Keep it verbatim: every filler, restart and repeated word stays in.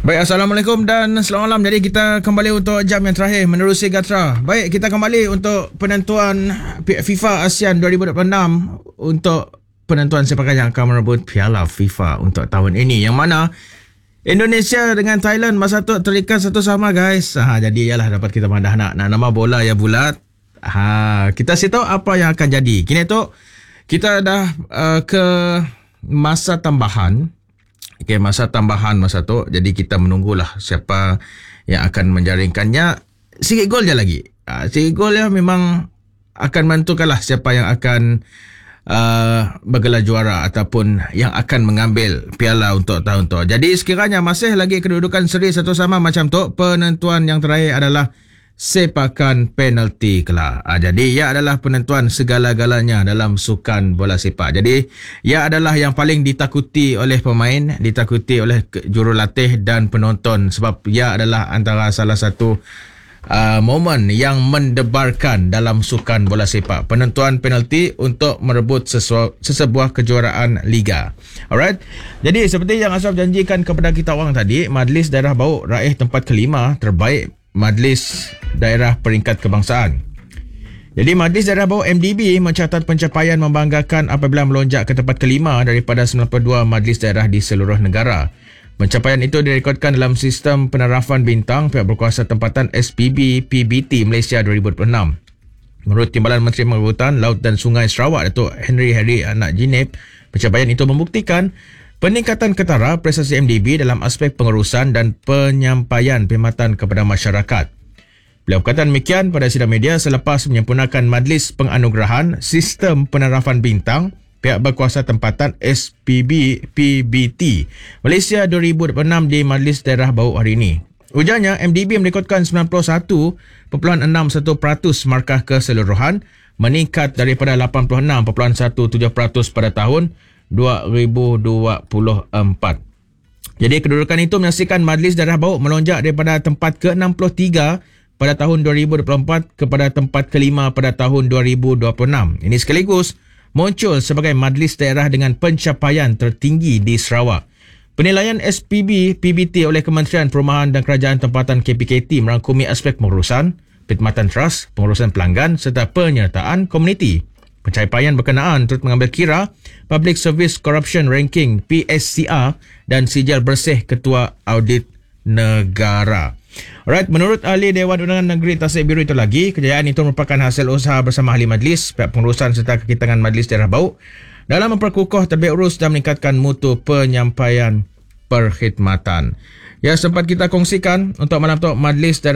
Baik, Assalamualaikum dan selamat malam. Jadi kita kembali untuk jam yang terakhir menerusi Gatra. Baik, kita kembali untuk penentuan FIFA ASEAN dua ribu dua puluh enam untuk penentuan siapakah yang akan merebut Piala FIFA untuk tahun ini. Yang mana Indonesia dengan Thailand masa tu terikat satu sama, guys. Ha, jadi ialah dapat kita mandah nak, nak nama bola yang bulat. Ha, kita sih tahu apa yang akan jadi. Kini tu kita dah uh, ke masa tambahan. Okay, masa tambahan masa tu. Jadi kita menunggulah siapa yang akan menjaringkannya. Sikit gol je lagi. Uh, sikit gol ya memang akan menentukanlah siapa yang akan uh, bergelar juara ataupun yang akan mengambil piala untuk tahun tu. Jadi sekiranya masih lagi kedudukan seri satu sama macam tu, penentuan yang terakhir adalah sepakan penalti kelak. Ha, jadi ia adalah penentuan segala-galanya dalam sukan bola sepak. Jadi ia adalah yang paling ditakuti oleh pemain, ditakuti oleh jurulatih dan penonton, sebab ia adalah antara salah satu uh, momen yang mendebarkan dalam sukan bola sepak. Penentuan penalti untuk merebut sesu- sesebuah kejuaraan liga. Alright. Jadi seperti yang Ashraf janjikan kepada kita orang tadi, Majlis Daerah Bauk raih tempat kelima terbaik Majlis Daerah Peringkat Kebangsaan. Jadi Majlis Daerah Bauk M D B mencatat pencapaian membanggakan apabila melonjak ke tempat kelima daripada sembilan puluh dua majlis daerah di seluruh negara. Pencapaian itu direkodkan dalam sistem penarafan bintang pihak berkuasa tempatan S P B P B T Malaysia dua ribu dua puluh enam. Menurut Timbalan Menteri Pengurutan Laut dan Sungai Sarawak, Datuk Henry Harry Anak Jinip, pencapaian itu membuktikan peningkatan ketara prestasi M D B dalam aspek pengurusan dan penyampaian perkhidmatan kepada masyarakat. Beliau berkata demikian pada sidang media selepas menyempurnakan Majlis Penganugerahan Sistem Penarafan Bintang pihak berkuasa tempatan S P B P B T Malaysia dua ribu dua puluh enam di Majlis Daerah Bauk hari ini. Ujarnya, M D B merekodkan sembilan puluh satu perpuluhan enam satu peratus markah keseluruhan, meningkat daripada lapan puluh enam perpuluhan tujuh belas peratus pada tahun dua ribu dua puluh empat. Jadi kedudukan itu menyaksikan Majlis Daerah Bauk melonjak daripada tempat ke enam puluh tiga pada tahun dua ribu dua puluh empat kepada tempat kelima pada tahun dua ribu dua puluh enam. Ini sekaligus muncul sebagai majlis daerah dengan pencapaian tertinggi di Sarawak. Penilaian S P B P B T oleh Kementerian Perumahan dan Kerajaan Tempatan K P K T merangkumi aspek pengurusan, perkhidmatan trust, pengurusan pelanggan serta penyertaan komuniti. Pencapaian berkenaan turut mengambil kira Public Service Corruption Ranking P S C R dan sijil bersih Ketua Audit Negara. Alright, menurut ahli Dewan Undangan Negeri Tasik Biru itu lagi, kejayaan itu merupakan hasil usaha bersama ahli majlis, pihak pengurusan serta kekitangan Majlis Daerah Bauk dalam memperkukuh terbaik urus dan meningkatkan mutu penyampaian perkhidmatan. Ya, sempat kita kongsikan untuk malam tu Majlis Daerah